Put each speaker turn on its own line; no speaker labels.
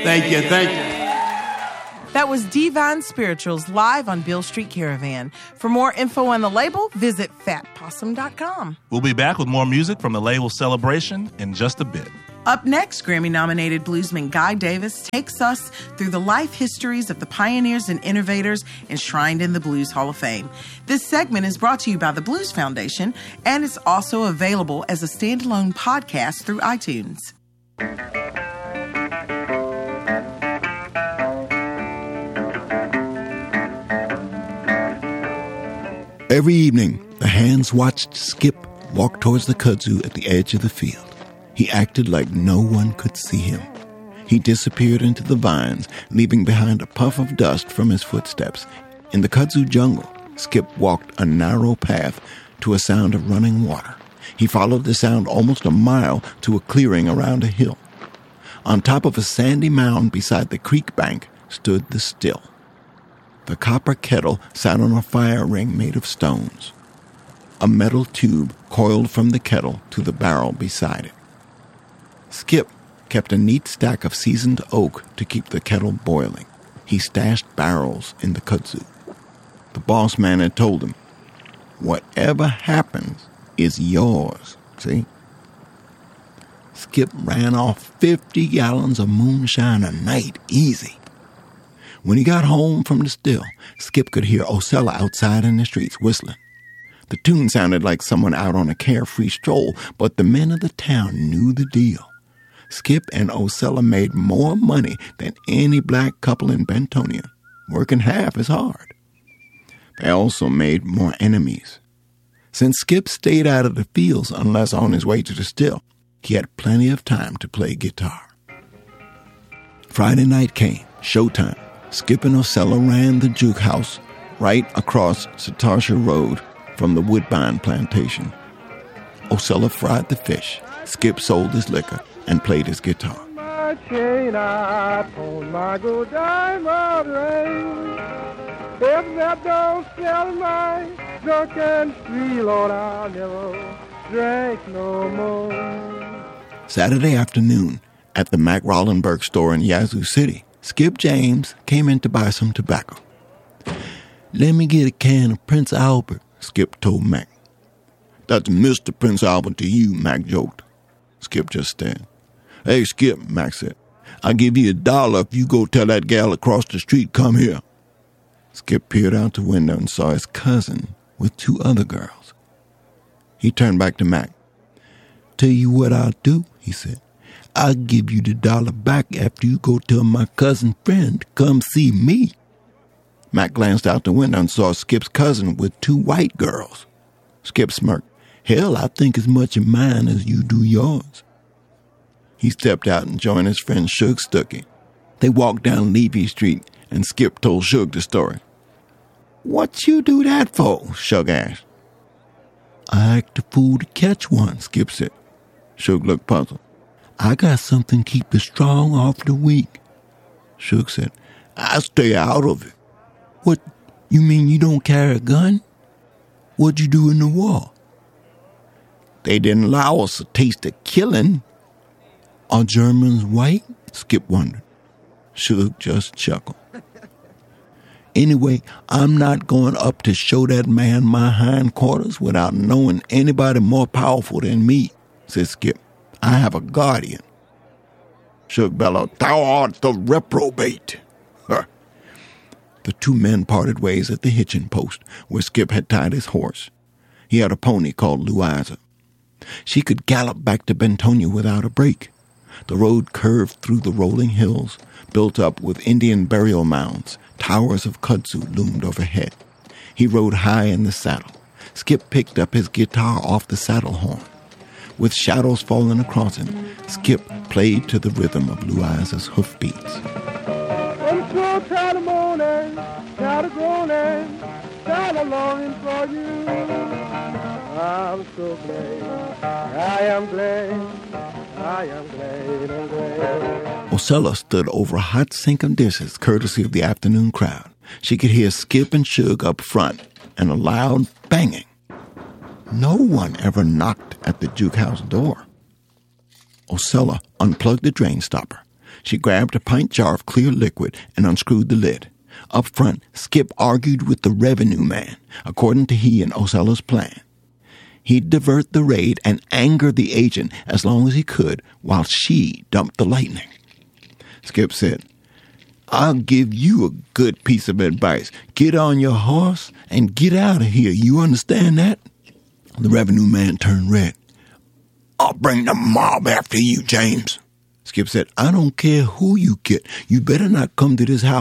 Thank you.
That was Divine Spirituals live on Beale Street Caravan. For more info on the label, visit fatpossum.com.
We'll be back with more music from the label Celebration in just a bit.
Up next, Grammy-nominated bluesman Guy Davis takes us through the life histories of the pioneers and innovators enshrined in the Blues Hall of Fame. This segment is brought to you by the Blues Foundation, and it's also available as a standalone podcast through iTunes.
Every evening, the hands watched Skip walk towards the kudzu at the edge of the field. He acted like no one could see him. He disappeared into the vines, leaving behind a puff of dust from his footsteps. In the kudzu jungle, Skip walked a narrow path to a sound of running water. He followed the sound almost a mile to a clearing around a hill. On top of a sandy mound beside the creek bank stood the still. The copper kettle sat on a fire ring made of stones. A metal tube coiled from the kettle to the barrel beside it. Skip kept a neat stack of seasoned oak to keep the kettle boiling. He stashed barrels in the kudzu. The boss man had told him, "Whatever happens is yours, see?" Skip ran off 50 gallons of moonshine a night, easy. When he got home from the still, Skip could hear Osella outside in the streets whistling. The tune sounded like someone out on a carefree stroll, but the men of the town knew the deal. Skip and Osella made more money than any black couple in Bentonia, working half as hard. They also made more enemies. Since Skip stayed out of the fields unless on his way to the still, he had plenty of time to play guitar. Friday night came, showtime. Skip and Osella ran the juke house right across Satarsha Road from the Woodbine plantation. Osella fried the fish, Skip sold his liquor, and played his guitar.
My chain out on my gold diamond ring. If that don't sell my drunken spree, Lord, I'll never drink no more.
Saturday afternoon, at the Mac Rollenberg store in Yazoo City, Skip James came in to buy some tobacco. "Let me get a can of Prince Albert," Skip told Mac. "That's Mr. Prince Albert to you," Mac joked. Skip just stared. "Hey, Skip," Mac said, "I'll give you $1 if you go tell that gal across the street come here." Skip peered out the window and saw his cousin with 2 other girls. He turned back to Mac. "Tell you what I'll do," he said. "I'll give you the $1 back after you go tell my cousin friend to come see me." Mac glanced out the window and saw Skip's cousin with 2 white girls. Skip smirked. "Hell, I think as much of mine as you do yours." He stepped out and joined his friend Shug Stuckey. They walked down Levy Street, and Skip told Shug the story. "What you do that for?" Shug asked. "I act a fool to catch one," Skip said. Shug looked puzzled. "I got something to keep the strong off the weak." Shug said, "I stay out of it." "What, you mean you don't carry a gun? What'd you do in the war?" "They didn't allow us a taste of killing." "Are Germans white?" Skip wondered. Shug just chuckled. "Anyway, I'm not going up to show that man my hindquarters without knowing anybody more powerful than me," said Skip. "I have a guardian." Shug bellowed, "Thou art the reprobate." The 2 men parted ways at the hitching post where Skip had tied his horse. He had a pony called Louisa. She could gallop back to Bentonia without a break. The road curved through the rolling hills, built up with Indian burial mounds. Towers of kudzu loomed overhead. He rode high in the saddle. Skip picked up his guitar off the saddle horn. With shadows falling across him, Skip played to the rhythm of Louisa's hoofbeats.
I'm so tired of moaning, tired of groaning, tired of longing for you. I'm so glad, I am glad, I am glad, I'm glad.
Osella stood over a hot sink of dishes, courtesy of the afternoon crowd. She could hear Skip and Shug up front and a loud banging. No one ever knocked at the juke house door. Osella unplugged the drain stopper, She grabbed a pint jar of clear liquid and unscrewed the lid. Up front, Skip argued with the revenue man, according to he and Ocella's plan. He'd divert the raid and anger the agent as long as he could while she dumped the lightning. Skip said, "I'll give you a good piece of advice. Get on your horse and get out of here. You understand that?" The revenue man turned red. "I'll bring the mob after you, James." Skip said, "I don't care who you get. You better not come to this house